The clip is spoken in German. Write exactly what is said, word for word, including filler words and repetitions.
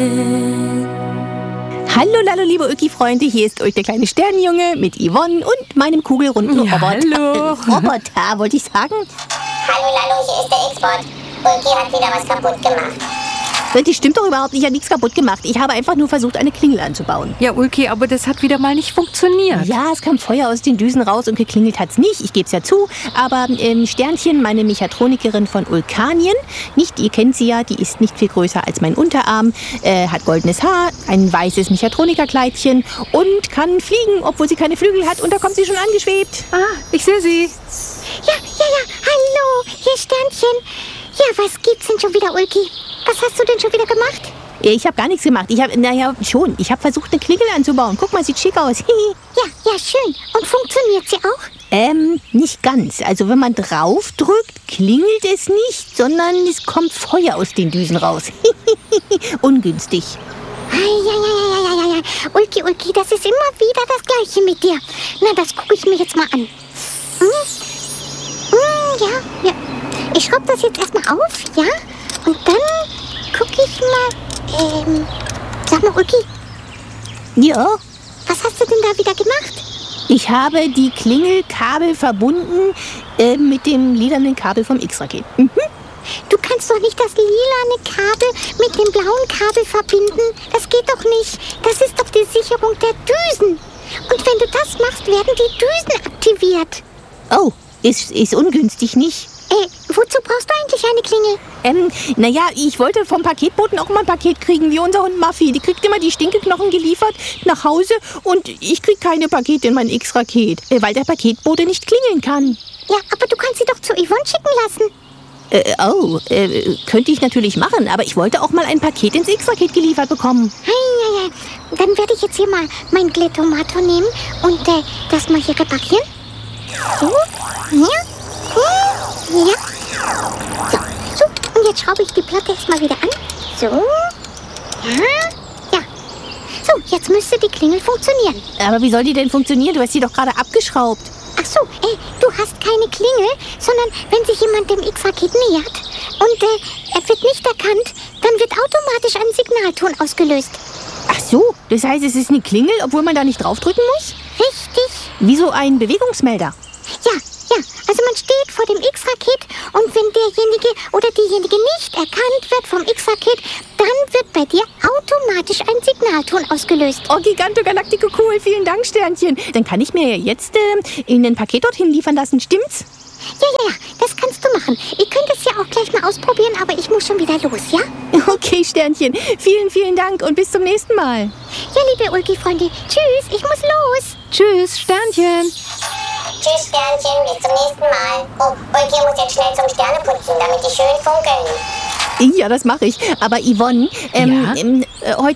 Hallo, hallo, liebe Ulki-Freunde, hier ist euch der kleine Sternenjunge mit Yvonne und meinem kugelrunden Ja, Roboter. hallo. Äh, Roboter, wollte ich sagen. Hallo Lalo, hier ist der X-Bot. Ulki hat wieder was kaputt gemacht. Das stimmt doch überhaupt nicht, ich habe nichts kaputt gemacht. Ich habe einfach nur versucht, eine Klingel anzubauen. Ja, Ulki, aber das hat wieder mal nicht funktioniert. Ja, es kam Feuer aus den Düsen raus und geklingelt hat's nicht. Ich gebe es ja zu. Aber ähm, Sternchen, meine Mechatronikerin von Ulkanien, nicht, ihr kennt sie ja, die ist nicht viel größer als mein Unterarm, äh, hat goldenes Haar, ein weißes Mechatronikerkleidchen und kann fliegen, obwohl sie keine Flügel hat. Und da kommt sie schon angeschwebt. Ah, ich sehe sie. Ja, ja, ja, hallo, hier ist Sternchen. Ja, was gibt's denn schon wieder, Ulki? Was hast du denn schon wieder gemacht? Ich habe gar nichts gemacht. Ich habe, naja, schon. Ich habe versucht, eine Klingel anzubauen. Guck mal, sieht schick aus. Ja, ja, schön. Und funktioniert sie auch? ähm, nicht ganz. Also wenn man drauf drückt, klingelt es nicht, sondern es kommt Feuer aus den Düsen raus. Ungünstig. Ja, ja, ja, ja, ja, ja. Ulki, Ulki, das ist immer wieder das Gleiche mit dir. Na, das gucke ich mir jetzt mal an. Hm? Hm, ja, ja. Ich schraube das jetzt erstmal auf, ja? Und dann gucke ich mal, ähm, sag mal, Ulki, Ja, was hast du denn da wieder gemacht? ich habe die Klingelkabel verbunden äh, mit dem lilanen Kabel vom X-Raket. Mhm. Du kannst doch nicht das lilane Kabel mit dem blauen Kabel verbinden. Das geht doch nicht. Das ist doch die Sicherung der Düsen. Und wenn du das machst, werden die Düsen aktiviert. Oh, ist, ist ungünstig, nicht? Äh, wozu brauchst du eigentlich eine Klingel? Ähm, naja, ich wollte vom Paketboten auch mal ein Paket kriegen, wie unser Hund Muffy. Die kriegt immer die Stinkeknochen geliefert nach Hause und ich krieg keine Pakete in mein X-Raket, äh, weil der Paketbote nicht klingeln kann. Ja, aber du kannst sie doch zu Yvonne schicken lassen. Äh, oh, äh, könnte ich natürlich machen, aber ich wollte auch mal ein Paket ins X-Raket geliefert bekommen. Hey, ja, ja. Dann werde ich jetzt hier mal mein Glettomator nehmen und äh, das mal hier reparieren. So, ja, ja. So, so. Und jetzt schraube ich die Platte erstmal wieder an. So, ja, ja. So, jetzt müsste die Klingel funktionieren. Aber wie soll die denn funktionieren? Du hast sie doch gerade abgeschraubt. Ach so, ey, du hast keine Klingel, sondern wenn sich jemand dem X-Raket nähert und äh, er wird nicht erkannt, dann wird automatisch ein Signalton ausgelöst. Ach so, das heißt, es ist eine Klingel, obwohl man da nicht draufdrücken muss? Richtig? Wie so ein Bewegungsmelder. Ja, ja. Also man steht vor dem X-Raket und wenn derjenige oder diejenige nicht erkannt wird vom X-Raket, dann wird bei dir automatisch ein Signalton ausgelöst. Oh, Giganto Galactico, cool, vielen Dank, Sternchen. Dann kann ich mir ja jetzt äh, Ihnen ein Paket dorthin liefern lassen, stimmt's? Ja, ja, ja, das kannst du machen. Ihr könnt es ja auch gleich mal ausprobieren, aber ich muss schon wieder los, ja? Okay, Sternchen, vielen, vielen Dank und bis zum nächsten Mal. Ja, liebe Ulki-Freunde, tschüss, ich muss los. Tschüss, Sternchen. Tschüss, Sternchen, bis zum nächsten Mal. Oh, Ulki muss jetzt schnell zum Sterneputzen, damit die schön funkeln. Ja, das mache ich. Aber Yvonne, ähm, Ja? ähm, äh, heute